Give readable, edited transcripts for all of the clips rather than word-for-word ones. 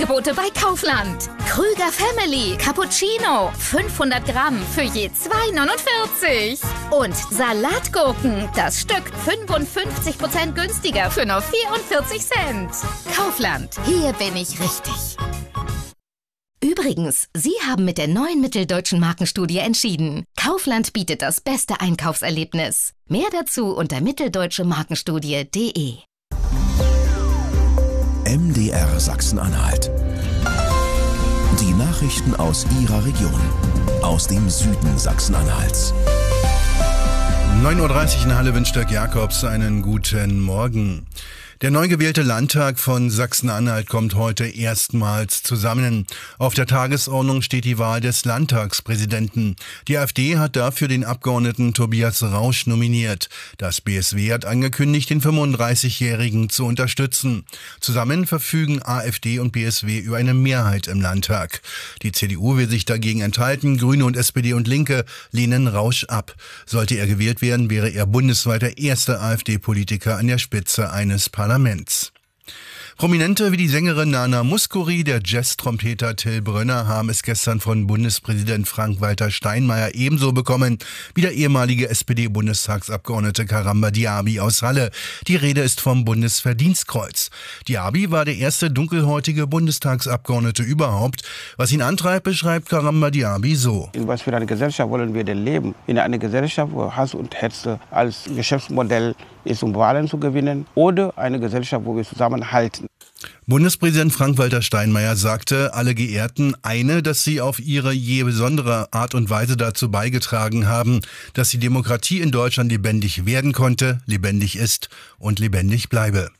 Angebote bei Kaufland. Krüger Family Cappuccino 500 Gramm für je 2,49. Und Salatgurken, das Stück 55% günstiger für nur 44 Cent. Kaufland, hier bin ich richtig. Übrigens, Sie haben mit der neuen Mitteldeutschen Markenstudie entschieden. Kaufland bietet das beste Einkaufserlebnis. Mehr dazu unter mitteldeutschemarkenstudie.de. MDR Sachsen-Anhalt. Die Nachrichten aus Ihrer Region, aus dem Süden Sachsen-Anhalts. 9:30 Uhr in Halle wünscht Dirk Jakobs einen guten Morgen. Der neu gewählte Landtag von Sachsen-Anhalt kommt heute erstmals zusammen. Auf der Tagesordnung steht die Wahl des Landtagspräsidenten. Die AfD hat dafür den Abgeordneten Tobias Rausch nominiert. Das BSW hat angekündigt, den 35-Jährigen zu unterstützen. Zusammen verfügen AfD und BSW über eine Mehrheit im Landtag. Die CDU will sich dagegen enthalten. Grüne und SPD und Linke lehnen Rausch ab. Sollte er gewählt werden, wäre er bundesweit der erste AfD-Politiker an der Spitze eines Parlaments. Prominente wie die Sängerin Nana Mouskouri, der Jazz-Trompeter Till Brönner haben es gestern von Bundespräsident Frank-Walter Steinmeier ebenso bekommen wie der ehemalige SPD-Bundestagsabgeordnete Karamba Diaby aus Halle. Die Rede ist vom Bundesverdienstkreuz. Diaby war der erste dunkelhäutige Bundestagsabgeordnete überhaupt. Was ihn antreibt, beschreibt Karamba Diaby so. In was für eine Gesellschaft wollen wir denn leben? In einer Gesellschaft, wo Hass und Hetze als Geschäftsmodell ist, um Wahlen zu gewinnen, oder eine Gesellschaft, wo wir zusammenhalten? Bundespräsident Frank-Walter Steinmeier sagte, alle Geehrten eine, dass sie auf ihre je besondere Art und Weise dazu beigetragen haben, dass die Demokratie in Deutschland lebendig werden konnte, lebendig ist und lebendig bleibe.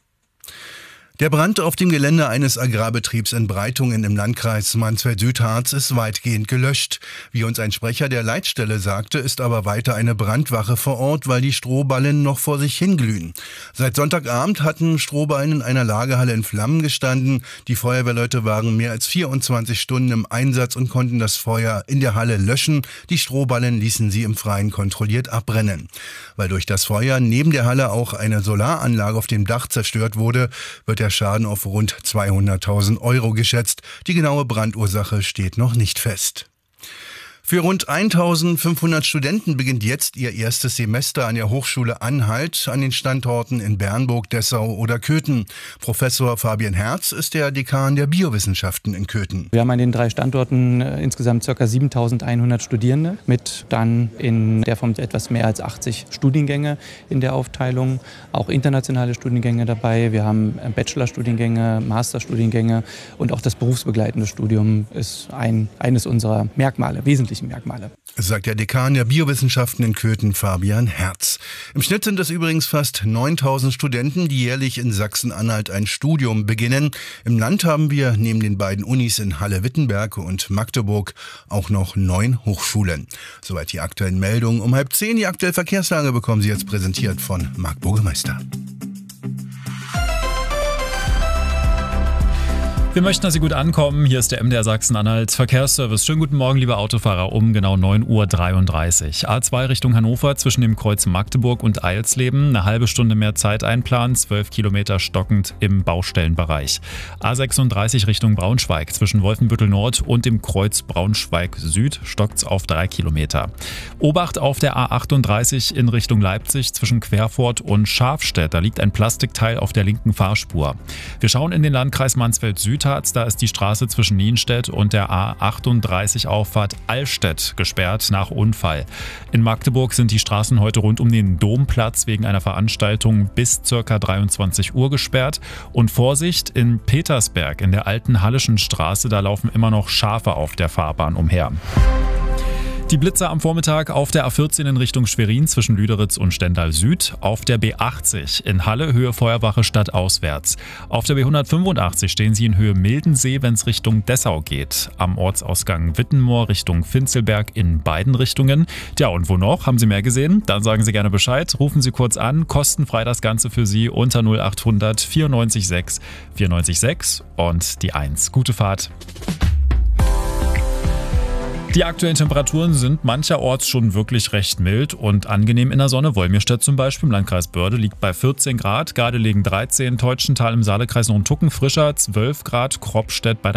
Der Brand auf dem Gelände eines Agrarbetriebs in Breitungen im Landkreis Mansfeld-Südharz ist weitgehend gelöscht. Wie uns ein Sprecher der Leitstelle sagte, ist aber weiter eine Brandwache vor Ort, weil die Strohballen noch vor sich hinglühen. Seit Sonntagabend hatten Strohballen in einer Lagerhalle in Flammen gestanden. Die Feuerwehrleute waren mehr als 24 Stunden im Einsatz und konnten das Feuer in der Halle löschen. Die Strohballen ließen sie im Freien kontrolliert abbrennen. Weil durch das Feuer neben der Halle auch eine Solaranlage auf dem Dach zerstört wurde, wird der Schaden auf rund 200.000 Euro geschätzt. Die genaue Brandursache steht noch nicht fest. Für rund 1.500 Studenten beginnt jetzt ihr erstes Semester an der Hochschule Anhalt an den Standorten in Bernburg, Dessau oder Köthen. Professor Fabian Herz ist der Dekan der Biowissenschaften in Köthen. Wir haben an den 3 Standorten insgesamt ca. 7.100 Studierende mit dann in der Form etwas mehr als 80 Studiengänge in der Aufteilung. Auch internationale Studiengänge dabei. Wir haben Bachelorstudiengänge, Masterstudiengänge und auch das berufsbegleitende Studium ist eines unserer Merkmale, wesentliche Merkmale. Sagt der Dekan der Biowissenschaften in Köthen, Fabian Herz. Im Schnitt sind es übrigens fast 9.000 Studenten, die jährlich in Sachsen-Anhalt ein Studium beginnen. Im Land haben wir neben den beiden Unis in Halle-Wittenberg und Magdeburg auch noch 9 Hochschulen. Soweit die aktuellen Meldungen. Um 9:30 die aktuelle Verkehrslage bekommen Sie jetzt präsentiert von Marc Burgemeister. Wir möchten, dass Sie gut ankommen. Hier ist der MDR Sachsen-Anhalt Verkehrsservice. Schönen guten Morgen, liebe Autofahrer, um genau 9:33 Uhr. A2 Richtung Hannover zwischen dem Kreuz Magdeburg und Eilsleben. Eine halbe Stunde mehr Zeit einplanen, 12 Kilometer stockend im Baustellenbereich. A36 Richtung Braunschweig zwischen Wolfenbüttel Nord und dem Kreuz Braunschweig Süd stockt's auf 3 Kilometer. Obacht auf der A38 in Richtung Leipzig zwischen Querfurt und Schafstedt. Da liegt ein Plastikteil auf der linken Fahrspur. Wir schauen in den Landkreis Mansfeld-Südharz. Da ist die Straße zwischen Nienstedt und der A38 Auffahrt Allstedt gesperrt nach Unfall. In Magdeburg sind die Straßen heute rund um den Domplatz wegen einer Veranstaltung bis ca. 23 Uhr gesperrt. Und Vorsicht, in Petersberg in der alten Halleschen Straße, da laufen immer noch Schafe auf der Fahrbahn umher. Die Blitzer am Vormittag auf der A14 in Richtung Schwerin zwischen Lüderitz und Stendal Süd, auf der B80 in Halle Höhe Feuerwache stadtauswärts. Auf der B185 stehen Sie in Höhe Mildensee, wenn es Richtung Dessau geht. Am Ortsausgang Wittenmoor Richtung Finzelberg in beiden Richtungen. Tja, und wo noch? Haben Sie mehr gesehen? Dann sagen Sie gerne Bescheid. Rufen Sie kurz an, kostenfrei das Ganze für Sie unter 0800 94 6 94 6 und die 1. Gute Fahrt. Die aktuellen Temperaturen sind mancherorts schon wirklich recht mild und angenehm in der Sonne. Wolmirstedt zum Beispiel im Landkreis Börde liegt bei 14 Grad, Gardelegen 13, Teutschenthal im Saalekreis noch ein Tucken frischer, 12 Grad, Kropstedt bei